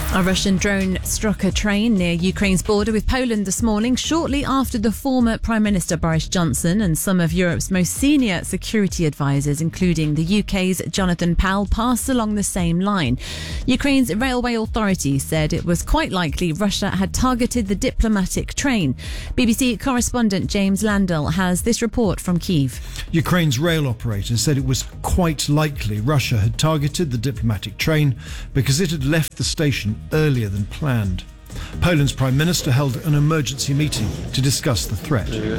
A Russian drone struck a train near Ukraine's border with Poland this morning, shortly after the former Prime Minister Boris Johnson and some of Europe's most senior security advisors, including the UK's Jonathan Powell, passed along the same line. Ukraine's railway authorities said it was quite likely Russia had targeted the diplomatic train. BBC correspondent James Landell has this report from Kyiv. Ukraine's rail operator said it was quite likely Russia had targeted the diplomatic train because it had left the station earlier than planned. Poland's Prime Minister held an emergency meeting to discuss the threat. The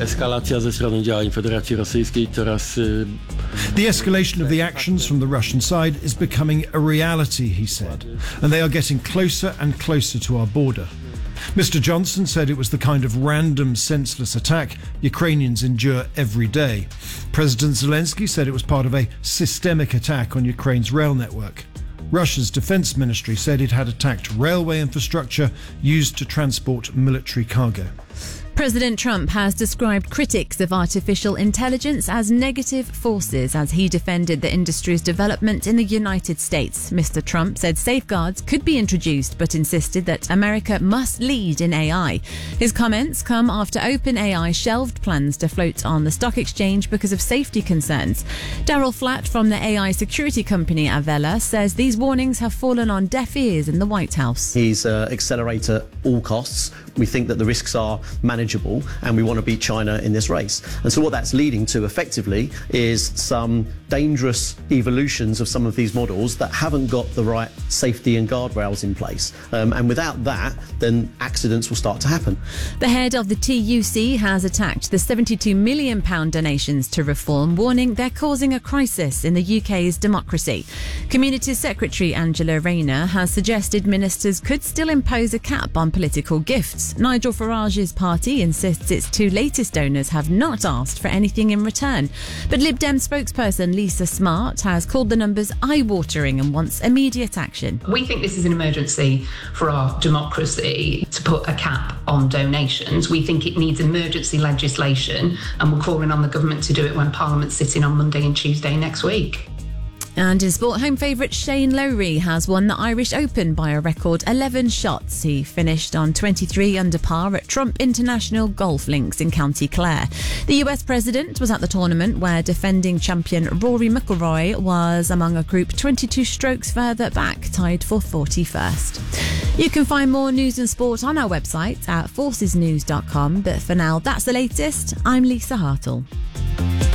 escalation of the actions from the Russian side is becoming a reality, he said, and they are getting closer and closer to our border. Mr. Johnson said it was the kind of random, senseless attack Ukrainians endure every day. President Zelensky said it was part of a systemic attack on Ukraine's rail network. Russia's defense ministry said it had attacked railway infrastructure used to transport military cargo. President Trump has described critics of artificial intelligence as negative forces as he defended the industry's development in the United States. Mr. Trump said safeguards could be introduced but insisted that America must lead in AI. His comments come after OpenAI shelved plans to float on the stock exchange because of safety concerns. Daryl Flatt from the AI security company Avella says these warnings have fallen on deaf ears in the White House. He's accelerate at all costs. We think that the risks are manageable and we want to beat China in this race. And so what that's leading to effectively is some dangerous evolutions of some of these models that haven't got the right safety and guardrails in place. And without that, then accidents will start to happen. The head of the TUC has attacked the £72 million donations to reform, warning they're causing a crisis in the UK's democracy. Communities Secretary Angela Rayner has suggested ministers could still impose a cap on political gifts. Nigel Farage's party insists its two latest donors have not asked for anything in return. But Lib Dem spokesperson Lisa Smart has called the numbers eye-watering and wants immediate action. We think this is an emergency for our democracy to put a cap on donations. We think it needs emergency legislation, and we're calling on the government to do it when Parliament's sitting on Monday and Tuesday next week. And in sport, home favourite Shane Lowry has won the Irish Open by a record 11 shots. He finished on 23 under par at Trump International Golf Links in County Clare. The US president was at the tournament where defending champion Rory McIlroy was among a group 22 strokes further back, tied for 41st. You can find more news and sport on our website at forcesnews.com. But for now, that's the latest. I'm Lisa Hartle.